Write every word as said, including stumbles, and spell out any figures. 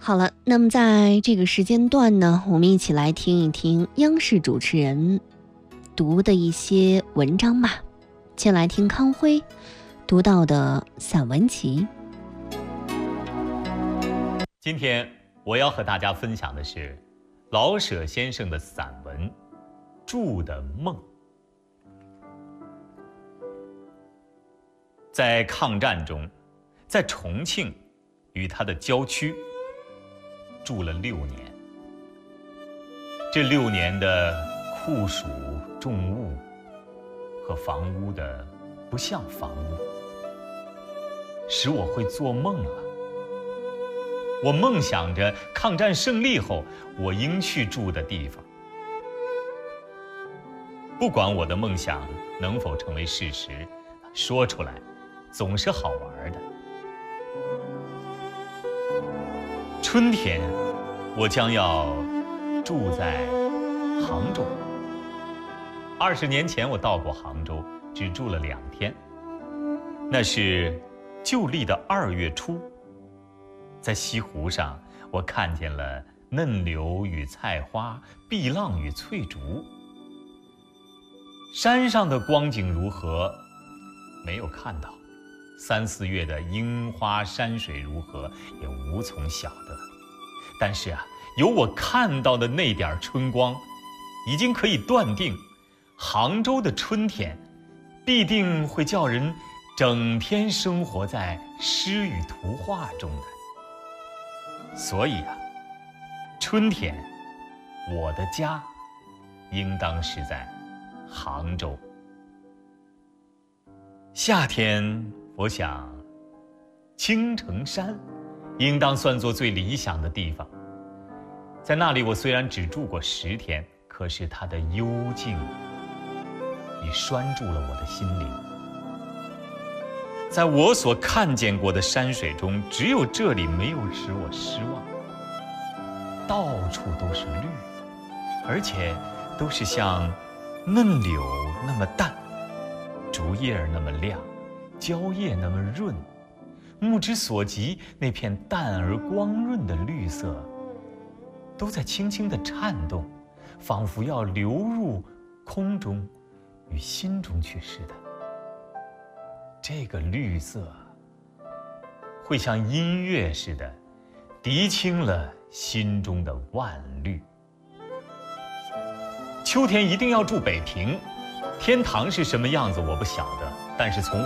好了，那么在这个时间段呢，我们一起来听一听央视主持人读的一些文章吧。先来听康辉读到的散文集。 今天我要和大家分享的是老舍先生的散文《住的梦》。在抗战中，在重庆与它的郊区住了六年。这六年的酷暑重雾和房屋的不像房屋，使我会做梦了。我梦想着抗战胜利后我应去住的地方。不管我的梦想能否成为事实，说出来总是好玩的。春天我将要住在杭州。二十年前我到过杭州，只住了两天。那是旧历的二月初，在西湖上我看见了嫩柳与菜花，碧浪与翠竹。山上的光景如何没有看到，三四月的樱花山水如何也无从晓得。但是啊，有我看到的那点春光，已经可以断定，杭州的春天必定会叫人整天生活在诗与图画中的。所以啊，春天我的家应当是在杭州。夏天我想青城山应当算作最理想的地方。在那里我虽然只住过十天，可是它的幽静已拴住了我的心灵。在我所看见过的山水中，只有这里没有使我失望。到处都是绿，而且都是像嫩柳那么淡，竹叶那么亮，蕉叶那么润，目之所及，那片淡而光润的绿色都在轻轻地颤动，仿佛要流入空中与心中去似的。这个绿色会像音乐似的涤清了心中的万虑。秋天一定要住北平，天堂是什么样子我不晓得，但是从